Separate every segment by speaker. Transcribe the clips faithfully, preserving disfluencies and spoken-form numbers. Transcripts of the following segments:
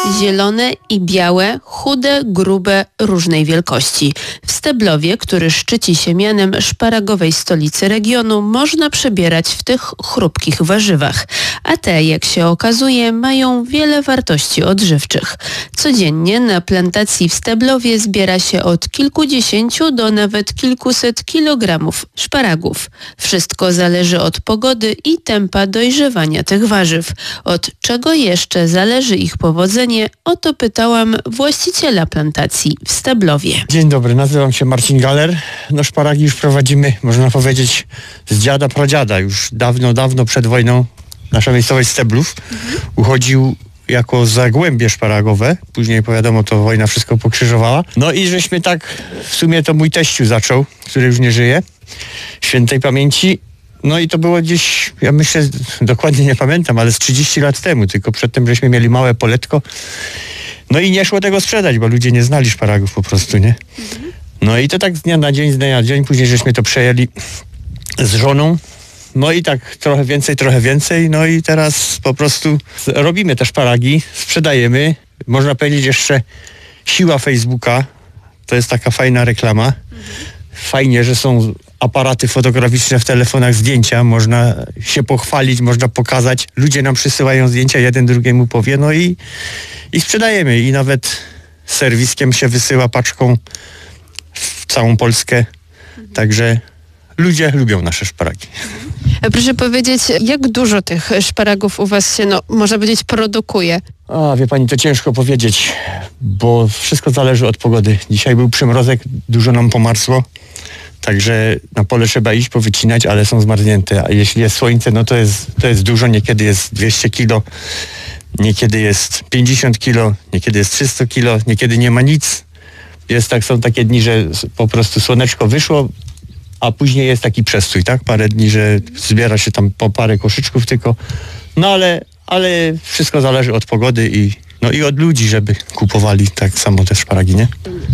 Speaker 1: zielone i białe, chude, grube, różnej wielkości. W Steblowie, który szczyci się mianem szparagowej stolicy regionu, można przebierać w tych chrupkich warzywach. A te, jak się okazuje, mają wiele wartości odżywczych. Codziennie na plantacji w Steblowie zbiera się od kilkudziesięciu do nawet kilkuset kilogramów szparagów. Wszystko zależy od pogody i tempa dojrzewania tych warzyw. Od czego jeszcze zależy ich powodzenie? O to pytałam właściciela plantacji w Steblowie.
Speaker 2: Dzień dobry, nazywam się Marcin Galer. No szparagi już prowadzimy, można powiedzieć, z dziada pradziada. Już dawno, dawno przed wojną nasza miejscowość Steblów mhm. uchodził jako zagłębie szparagowe. Później, powiadomo, to wojna wszystko pokrzyżowała. No i żeśmy tak, w sumie to mój teściu zaczął, który już nie żyje, świętej pamięci. No i to było gdzieś, ja myślę, dokładnie nie pamiętam, ale z trzydzieści lat temu, tylko przedtem żeśmy mieli małe poletko. No i nie szło tego sprzedać, bo ludzie nie znali szparagów po prostu, nie? No i to tak z dnia na dzień, z dnia na dzień, później żeśmy to przejęli z żoną. No i tak trochę więcej, trochę więcej, no i teraz po prostu robimy te szparagi, sprzedajemy. Można powiedzieć jeszcze siła Facebooka, to jest taka fajna reklama. Fajnie, że są aparaty fotograficzne w telefonach, zdjęcia, można się pochwalić, można pokazać. Ludzie nam przysyłają zdjęcia, jeden drugiemu powie, no i, i sprzedajemy. I nawet serwiskiem się wysyła paczką w całą Polskę. Także ludzie lubią nasze szparagi.
Speaker 1: Proszę powiedzieć, jak dużo tych szparagów u was się, no, można powiedzieć, produkuje?
Speaker 2: A, wie pani, to ciężko powiedzieć, bo wszystko zależy od pogody. Dzisiaj był przymrozek, dużo nam pomarzło. Także na pole trzeba iść, powycinać, ale są zmarznięte. A jeśli jest słońce, no to jest, to jest dużo. Niekiedy jest dwieście kilo, niekiedy jest pięćdziesiąt kilo, niekiedy jest trzysta kilo, niekiedy nie ma nic. Jest tak, są takie dni, że po prostu słoneczko wyszło, a później jest taki przestój, tak? Parę dni, że zbiera się tam po parę koszyczków tylko. No ale, ale wszystko zależy od pogody i no i od ludzi, żeby kupowali tak samo te szparagi, nie?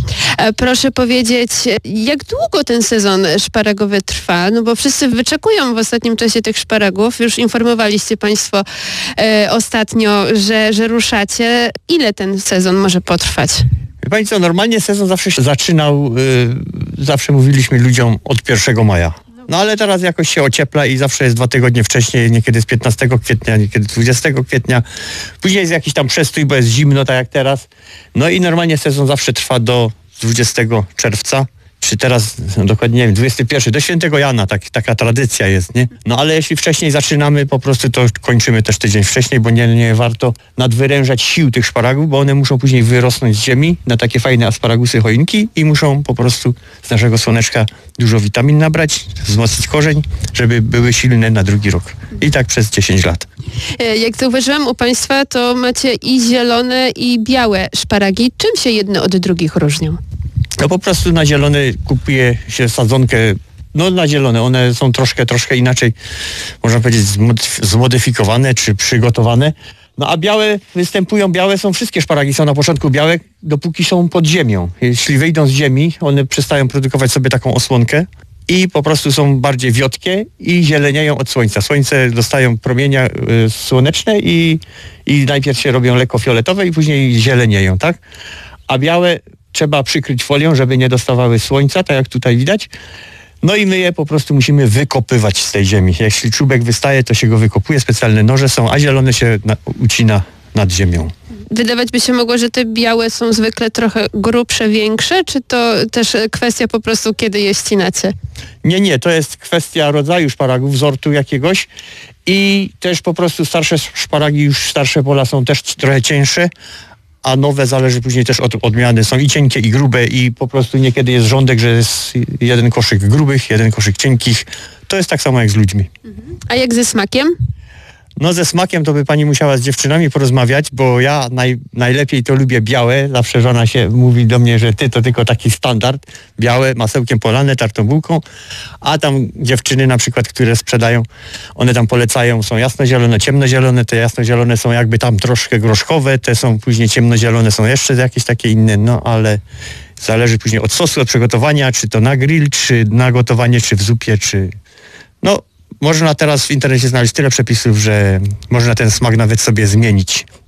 Speaker 1: Proszę powiedzieć, jak długo ten sezon szparagowy trwa? No bo wszyscy wyczekują w ostatnim czasie tych szparagów. Już informowaliście Państwo e, ostatnio, że, że ruszacie. Ile ten sezon może potrwać?
Speaker 2: Wie pani co, normalnie sezon zawsze się zaczynał, yy, zawsze mówiliśmy ludziom od pierwszego maja. No ale teraz jakoś się ociepla i zawsze jest dwa tygodnie wcześniej, niekiedy z piętnastego kwietnia, niekiedy dwudziestego kwietnia. Później jest jakiś tam przestój, bo jest zimno, tak jak teraz. No i normalnie sezon zawsze trwa do dwudziestego czerwca. Czy teraz, no dokładnie nie wiem, dwudziestego pierwszego, do Świętego Jana, tak, taka tradycja jest, nie? No ale jeśli wcześniej zaczynamy, po prostu to kończymy też tydzień wcześniej, bo nie, nie warto nadwyrężać sił tych szparagów, bo one muszą później wyrosnąć z ziemi na takie fajne asparagusy, choinki i muszą po prostu z naszego słoneczka dużo witamin nabrać, wzmocnić korzeń, żeby były silne na drugi rok. I tak przez dziesięć lat.
Speaker 1: Jak zauważyłam u Państwa, to macie i zielone, i białe szparagi. Czym się jedne od drugich różnią?
Speaker 2: No po prostu na zielone kupuje się sadzonkę, no na zielone, one są troszkę, troszkę inaczej, można powiedzieć, zmodyfikowane czy przygotowane. No a białe występują, białe są, wszystkie szparagi są na początku białe, dopóki są pod ziemią. Jeśli wyjdą z ziemi, one przestają produkować sobie taką osłonkę i po prostu są bardziej wiotkie i zielenieją od słońca. Słońce dostają promienia y, słoneczne i, i najpierw się robią lekko fioletowe i później zielenieją, tak? A białe trzeba przykryć folią, żeby nie dostawały słońca, tak jak tutaj widać. No i my je po prostu musimy wykopywać z tej ziemi. Jeśli czubek wystaje, to się go wykopuje, specjalne noże są, a zielone się na, ucina nad ziemią.
Speaker 1: Wydawać by się mogło, że te białe są zwykle trochę grubsze, większe, czy to też kwestia po prostu, kiedy je ścinacie?
Speaker 2: Nie, nie, to jest kwestia rodzaju szparagów, sortu jakiegoś i też po prostu starsze szparagi, już starsze pola są też trochę cięższe, a nowe zależy później też od odmiany. Są i cienkie, i grube i po prostu niekiedy jest rządek, że jest jeden koszyk grubych, jeden koszyk cienkich. To jest tak samo jak z ludźmi.
Speaker 1: A jak ze smakiem?
Speaker 2: No ze smakiem to by pani musiała z dziewczynami porozmawiać, bo ja naj, najlepiej to lubię białe. Zawsze żona się mówi do mnie, że ty to tylko taki standard. Białe, masełkiem polane, tartą bułką. A tam dziewczyny na przykład, które sprzedają, one tam polecają, są jasnozielone, ciemnozielone. Te jasnozielone są jakby tam troszkę groszkowe, te są później ciemnozielone, są jeszcze jakieś takie inne, no ale zależy później od sosu, od przygotowania, czy to na grill, czy na gotowanie, czy w zupie, czy... No, można teraz w internecie znaleźć tyle przepisów, że można ten smak nawet sobie zmienić.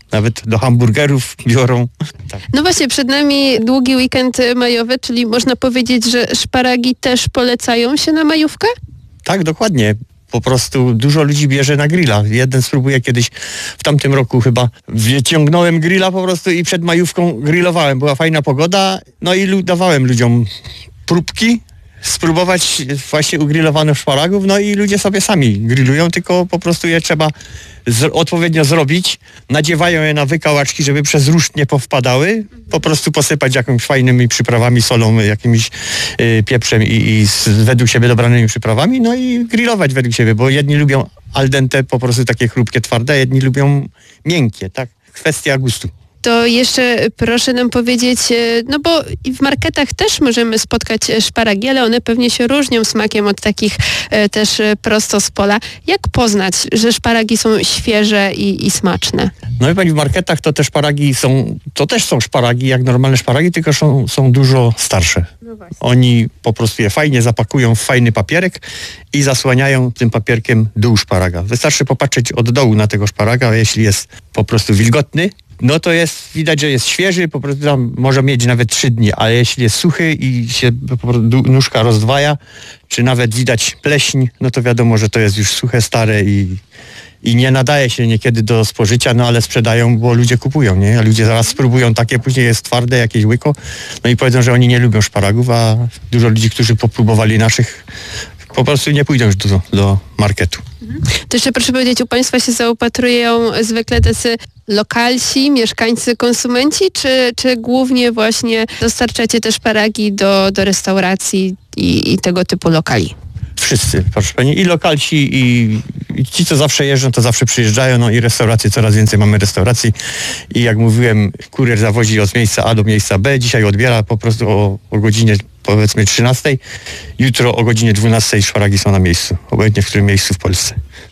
Speaker 2: nawet do hamburgerów biorą. Tak.
Speaker 1: No właśnie, przed nami długi weekend majowy, czyli można powiedzieć, że szparagi też polecają się na majówkę?
Speaker 2: Tak, dokładnie. Po prostu dużo ludzi bierze na grilla. Jeden spróbuje kiedyś, w tamtym roku chyba, wyciągnąłem grilla po prostu i przed majówką grillowałem. Była fajna pogoda, no i lu- dawałem ludziom próbki, spróbować właśnie ugrillowanych szparagów, no i ludzie sobie sami grillują, tylko po prostu je trzeba z- odpowiednio zrobić. Nadziewają je na wykałaczki, żeby przez róż nie powpadały. Po prostu posypać jakimiś fajnymi przyprawami, solą, jakimś y, pieprzem i, i z według siebie dobranymi przyprawami, no i grillować według siebie, bo jedni lubią al dente, po prostu takie chrupkie, twarde, jedni lubią miękkie, tak? Kwestia gustu.
Speaker 1: To jeszcze proszę nam powiedzieć, no bo w marketach też możemy spotkać szparagi, ale one pewnie się różnią smakiem od takich e, też prosto z pola. Jak poznać, że szparagi są świeże i, i smaczne?
Speaker 2: No i pani, w marketach to te szparagi są, to też są szparagi, jak normalne szparagi, tylko są, są dużo starsze.
Speaker 1: No właśnie.
Speaker 2: Oni po prostu je fajnie zapakują w fajny papierek i zasłaniają tym papierkiem dół szparaga. Wystarczy popatrzeć od dołu na tego szparaga, a jeśli jest po prostu wilgotny, no to jest, widać, że jest świeży, po prostu tam może mieć nawet trzy dni, ale jeśli jest suchy i się po prostu nóżka rozdwaja, czy nawet widać pleśń, no to wiadomo, że to jest już suche, stare i, i nie nadaje się niekiedy do spożycia, no ale sprzedają, bo ludzie kupują, nie? A ludzie zaraz spróbują takie, później jest twarde, jakieś łyko, no i powiedzą, że oni nie lubią szparagów, a dużo ludzi, którzy popróbowali naszych, po prostu nie pójdą już do, do marketu.
Speaker 1: To jeszcze proszę powiedzieć, u Państwa się zaopatrują zwykle tacy lokalsi, mieszkańcy, konsumenci, czy, czy głównie właśnie dostarczacie te szparagi do, do restauracji i, i tego typu lokali?
Speaker 2: Wszyscy, proszę pani, i lokalsi, i, i ci, co zawsze jeżdżą, to zawsze przyjeżdżają, no i restauracje, coraz więcej mamy restauracji i jak mówiłem, kurier zawozi od miejsca A do miejsca B, dzisiaj odbiera po prostu o, o godzinie powiedzmy trzynastej, jutro o godzinie dwunastej szparagi są na miejscu, obojętnie w którym miejscu w Polsce.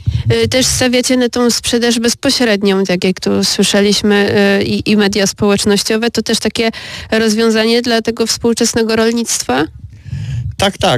Speaker 1: Też stawiacie na tą sprzedaż bezpośrednią, tak jak tu słyszeliśmy, i, i media społecznościowe, to też takie rozwiązanie dla tego współczesnego rolnictwa?
Speaker 2: Tak, tak.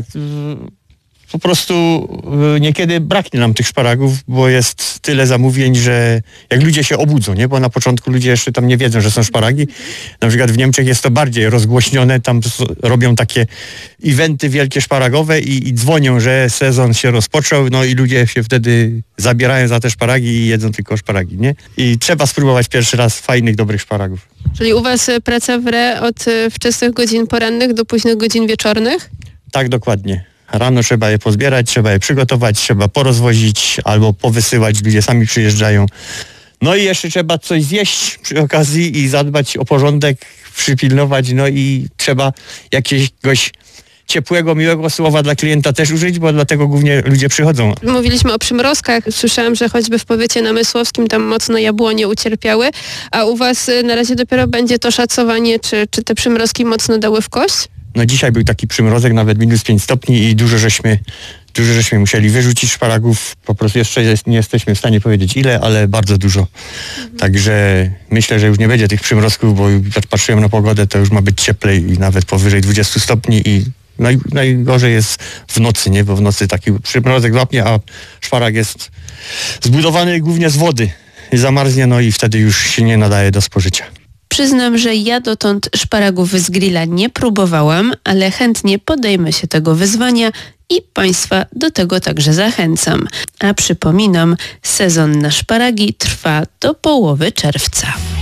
Speaker 2: Po prostu niekiedy braknie nam tych szparagów, bo jest tyle zamówień, że jak ludzie się obudzą, nie? Bo na początku ludzie jeszcze tam nie wiedzą, że są szparagi. Na przykład w Niemczech jest to bardziej rozgłośnione, tam robią takie eventy wielkie szparagowe i, i dzwonią, że sezon się rozpoczął, no i ludzie się wtedy zabierają za te szparagi i jedzą tylko szparagi, nie? I trzeba spróbować pierwszy raz fajnych, dobrych szparagów.
Speaker 1: Czyli u Was praca w re od wczesnych godzin porannych do późnych godzin wieczornych?
Speaker 2: Tak, dokładnie. Rano trzeba je pozbierać, trzeba je przygotować, trzeba porozwozić albo powysyłać, ludzie sami przyjeżdżają. No i jeszcze trzeba coś zjeść przy okazji i zadbać o porządek, przypilnować, no i trzeba jakiegoś ciepłego, miłego słowa dla klienta też użyć, bo dlatego głównie ludzie przychodzą.
Speaker 1: Mówiliśmy o przymrozkach. Słyszałam, że choćby w powiecie namysłowskim tam mocno jabłonie ucierpiały, a u Was na razie dopiero będzie to szacowanie, czy, czy te przymrozki mocno dały w kość?
Speaker 2: No dzisiaj był taki przymrozek, nawet minus pięć stopni i dużo żeśmy, dużo żeśmy musieli wyrzucić szparagów. Po prostu jeszcze jest, nie jesteśmy w stanie powiedzieć ile, ale bardzo dużo. Mhm. Także myślę, że już nie będzie tych przymrozków, bo jak patrzyłem na pogodę, to już ma być cieplej i nawet powyżej dwudziestu stopni i naj, najgorzej jest w nocy, nie? Bo w nocy taki przymrozek złapnie, a szparag jest zbudowany głównie z wody. Zamarznie, no i wtedy już się nie nadaje do spożycia.
Speaker 1: Przyznam, że ja dotąd szparagów z grilla nie próbowałam, ale chętnie podejmę się tego wyzwania i Państwa do tego także zachęcam. A przypominam, sezon na szparagi trwa do połowy czerwca.